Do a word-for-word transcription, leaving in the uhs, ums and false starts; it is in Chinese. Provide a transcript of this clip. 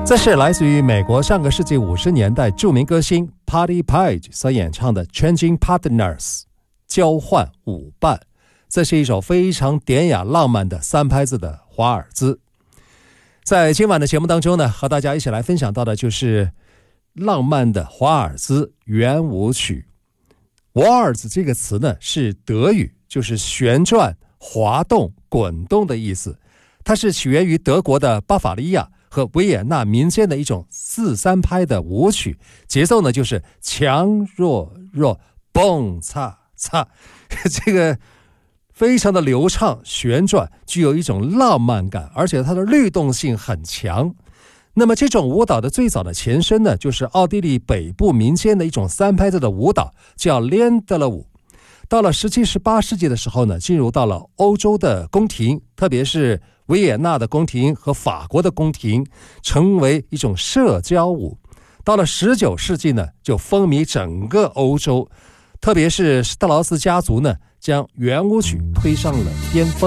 这是来自于美国上个世纪五十年代著名歌星 Patti Page 所演唱的 Changing Partners 交换舞伴。这是一首非常典雅浪漫的三拍子的华尔兹。在今晚的节目当中呢，和大家一起来分享到的就是浪漫的华尔兹圆舞曲。华尔兹这个词呢是德语，就是旋转、滑动、滚动的意思。它是起源于德国的巴伐利亚和维也纳民间的一种四三拍的舞曲，节奏呢就是强弱弱蹦擦擦，这个非常的流畅旋转，具有一种浪漫感，而且它的律动性很强。那么这种舞蹈的最早的前身呢，就是奥地利北部民间的一种三拍子的舞蹈，叫连德勒舞。到了十七、十八世纪的时候呢，进入到了欧洲的宫廷，特别是维也纳的宫廷和法国的宫廷，成为一种社交舞。到了十九世纪呢，就风靡整个欧洲，特别是施特劳斯家族呢，将圆舞曲推上了巅峰。